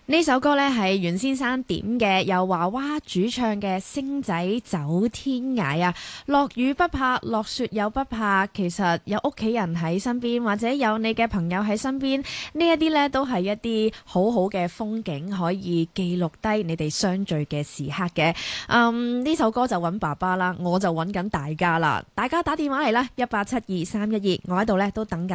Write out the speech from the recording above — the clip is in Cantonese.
呢首歌呢係袁先生點嘅，由華娃主唱嘅《星仔走天涯》啊！落雨不怕，落雪又不怕，其實有屋企人喺身邊，或者有你嘅朋友喺身邊，呢一啲呢都係一啲好好嘅風景，可以記錄低你哋相聚嘅時刻嘅。呢首歌就揾爸爸啦，我就揾緊大家啦，大家打電話嚟啦，187231，我喺度呢都等緊。